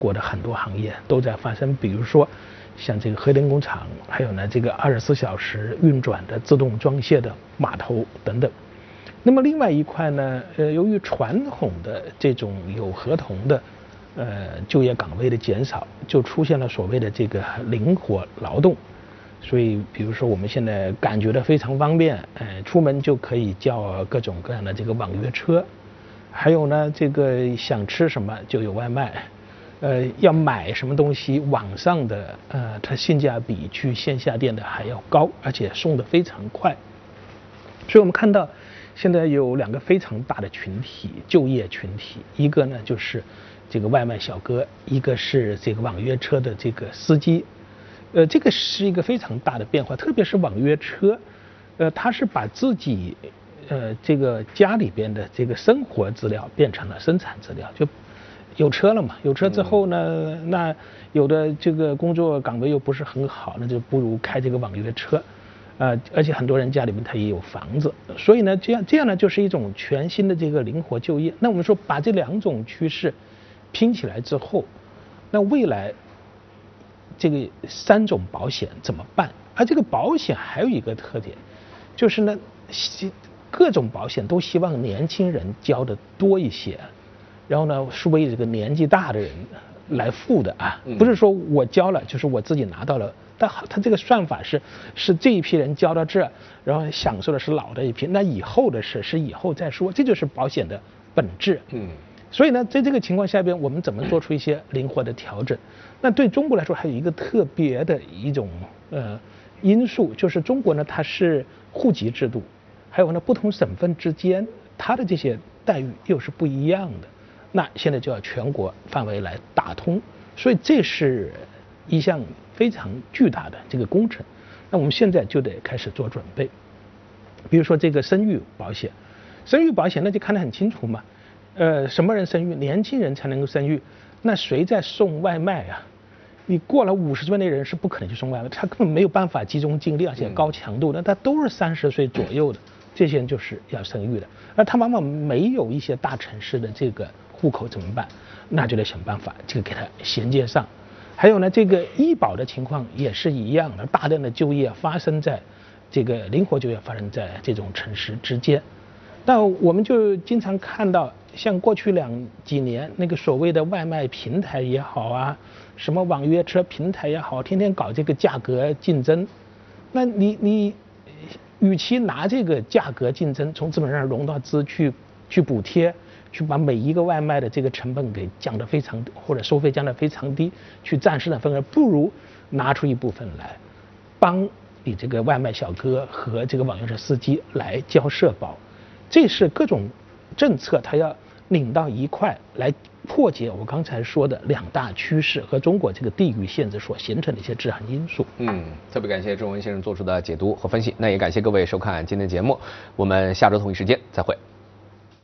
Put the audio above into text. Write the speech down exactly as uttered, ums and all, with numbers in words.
国的很多行业都在发生，比如说像这个核电工厂，还有呢这个二十四小时运转的自动装卸的码头等等。那么另外一块呢，呃，由于传统的这种有合同的呃就业岗位的减少，就出现了所谓的这个灵活劳动。所以比如说我们现在感觉到非常方便，呃，出门就可以叫各种各样的这个网约车，还有呢这个想吃什么就有外卖，呃，要买什么东西网上的呃它性价比去线下店的还要高，而且送得非常快。所以我们看到现在有两个非常大的群体就业群体，一个呢就是这个外卖小哥，一个是这个网约车的这个司机。呃，这个是一个非常大的变化，特别是网约车，呃，他是把自己呃这个家里边的这个生活资料变成了生产资料，就有车了嘛，有车之后呢，嗯、那有的这个工作岗位又不是很好，那就不如开这个网约车，啊、呃，而且很多人家里面他也有房子，所以呢，这样这样呢就是一种全新的这个灵活就业。那我们说把这两种趋势拼起来之后，那未来这个三种保险怎么办？而这个保险还有一个特点，就是呢，各种保险都希望年轻人交的多一些，然后呢是为这个年纪大的人来付的啊，不是说我交了就是我自己拿到了。但好，它这个算法是是这一批人交到这，然后享受的是老的一批，那以后的事是以后再说，这就是保险的本质。嗯。所以呢，在这个情况下边，我们怎么做出一些灵活的调整？那对中国来说，还有一个特别的一种呃因素，就是中国呢，它是户籍制度，还有呢，不同省份之间它的这些待遇又是不一样的。那现在就要全国范围来打通，所以这是一项非常巨大的这个工程。那我们现在就得开始做准备，比如说这个生育保险，生育保险那就看得很清楚嘛。呃，什么人生育？年轻人才能够生育。那谁在送外卖啊？你过了五十岁那人是不可能去送外卖，他根本没有办法集中精力，而且高强度的，他都是三十岁左右的，这些人就是要生育的。而他往往没有一些大城市的这个户口怎么办？那就得想办法这个给他衔接上。还有呢，这个医保的情况也是一样的，大量的就业发生在这个灵活就业发生在这种城市之间。那我们就经常看到，像过去两几年那个所谓的外卖平台也好啊，什么网约车平台也好，天天搞这个价格竞争。那你你，与其拿这个价格竞争从资本上融到资去去补贴，去把每一个外卖的这个成本给降得非常，或者收费降得非常低，去占市场份额，不如拿出一部分来，帮你这个外卖小哥和这个网约车司机来交社保。这是各种政策它要拧到一块来破解我刚才说的两大趋势和中国这个地域限制所形成的一些制衡因素。 嗯，特别感谢郑文先生做出的解读和分析，那也感谢各位收看今天的节目，我们下周同一时间再会。